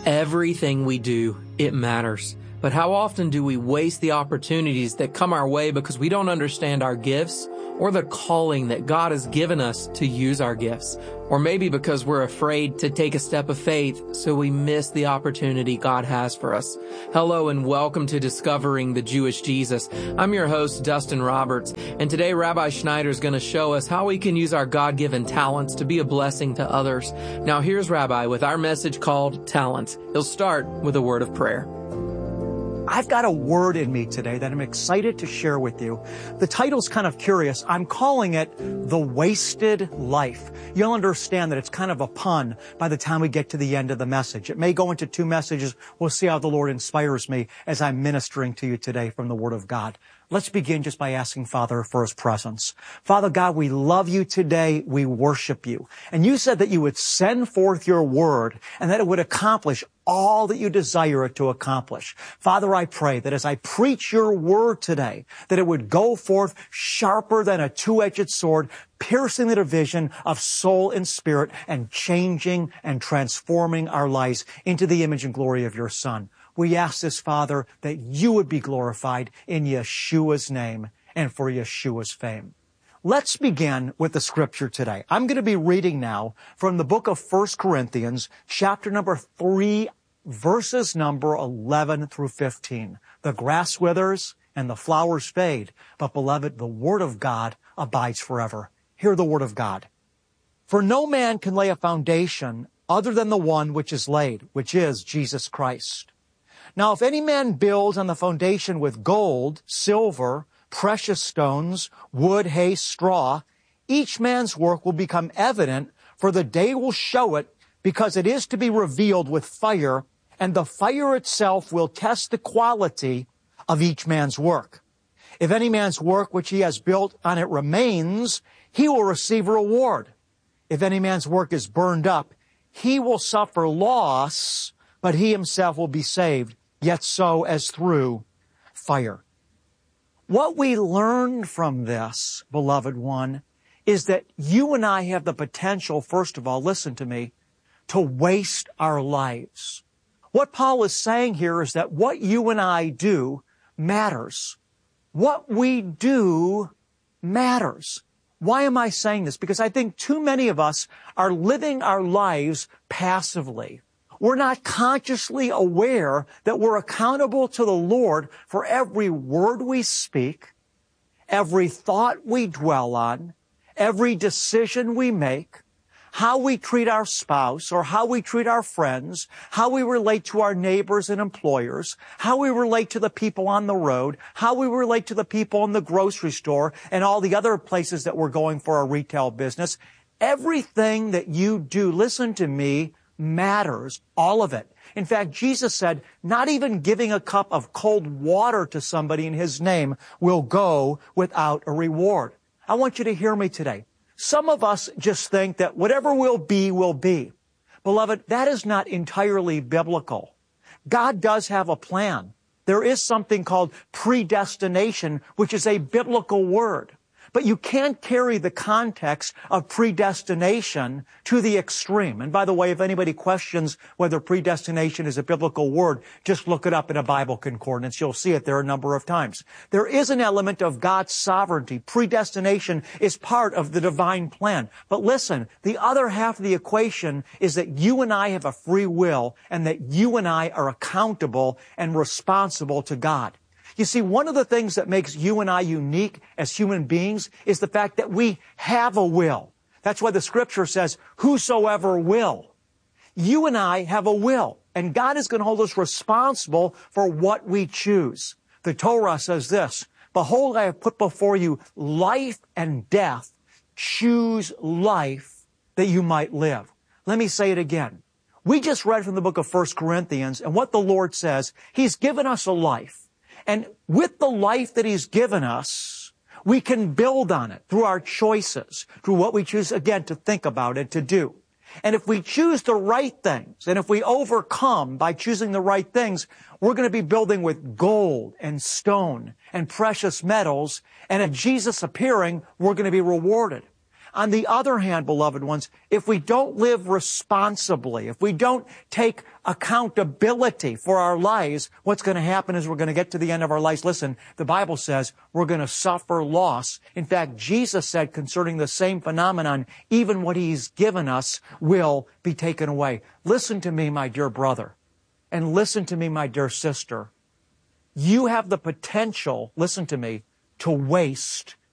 Everything we do, it matters. But how often do we waste the opportunities that come our way because we don't understand our gifts or the calling that God has given us to use our gifts? Or maybe because we're afraid to take a step of faith, so we miss the opportunity God has for us. Hello and welcome to Discovering the Jewish Jesus. I'm your host, Dustin Roberts, and today Rabbi Schneider is going to show us how we can use our God-given talents to be a blessing to others. Now here's Rabbi with our message called Talent. He'll start with a word of prayer. I've got a word in me today that I'm excited to share with you. The title's kind of curious. I'm calling it The Wasted Life. You'll understand that it's kind of a pun by the time we get to the end of the message. It may go into two messages. We'll see how the Lord inspires me as I'm ministering to you today from the Word of God. Let's begin just by asking Father for His presence. Father God, we love you today. We worship you. And you said that you would send forth your word and that it would accomplish all that you desire it to accomplish. Father, I pray that as I preach your word today, that it would go forth sharper than a two-edged sword, piercing the division of soul and spirit and changing and transforming our lives into the image and glory of your Son. We ask this, Father, that you would be glorified in Yeshua's name and for Yeshua's fame. Let's begin with the scripture today. I'm going to be reading now from the book of 1 Corinthians, chapter number 3, verses number 11 through 15. The grass withers and the flowers fade, but beloved, the word of God abides forever. Hear the word of God. For no man can lay a foundation other than the one which is laid, which is Jesus Christ. Now, if any man builds on the foundation with gold, silver, precious stones, wood, hay, straw, each man's work will become evident, for the day will show it, because it is to be revealed with fire, and the fire itself will test the quality of each man's work. If any man's work which he has built on it remains, he will receive a reward. If any man's work is burned up, he will suffer loss, but he himself will be saved, yet so as through fire. What we learn from this, beloved one, is that you and I have the potential, first of all, listen to me, to waste our lives. What Paul is saying here is that what you and I do matters. What we do matters. Why am I saying this? Because I think too many of us are living our lives passively. We're not consciously aware that we're accountable to the Lord for every word we speak, every thought we dwell on, every decision we make, how we treat our spouse or how we treat our friends, how we relate to our neighbors and employers, how we relate to the people on the road, how we relate to the people in the grocery store and all the other places that we're going for our retail business. Everything that you do, listen to me, matters, all of it. In fact, Jesus said, not even giving a cup of cold water to somebody in His name will go without a reward. I want you to hear me today. Some of us just think that whatever will be, will be. Beloved, that is not entirely biblical. God does have a plan. There is something called predestination, which is a biblical word. But you can't carry the context of predestination to the extreme. And by the way, if anybody questions whether predestination is a biblical word, just look it up in a Bible concordance. You'll see it there a number of times. There is an element of God's sovereignty. Predestination is part of the divine plan. But listen, the other half of the equation is that you and I have a free will and that you and I are accountable and responsible to God. You see, one of the things that makes you and I unique as human beings is the fact that we have a will. That's why the scripture says, whosoever will. You and I have a will, and God is going to hold us responsible for what we choose. The Torah says this, behold, I have put before you life and death. Choose life that you might live. Let me say it again. We just read from the book of 1 Corinthians, and what the Lord says, He's given us a life. And with the life that He's given us, we can build on it through our choices, through what we choose, again, to think about and to do. And if we choose the right things, and if we overcome by choosing the right things, we're going to be building with gold and stone and precious metals. And at Jesus appearing, we're going to be rewarded. On the other hand, beloved ones, if we don't live responsibly, if we don't take accountability for our lives, what's going to happen is we're going to get to the end of our lives. Listen, the Bible says we're going to suffer loss. In fact, Jesus said concerning the same phenomenon, even what He's given us will be taken away. Listen to me, my dear brother, and listen to me, my dear sister. You have the potential, listen to me, to waste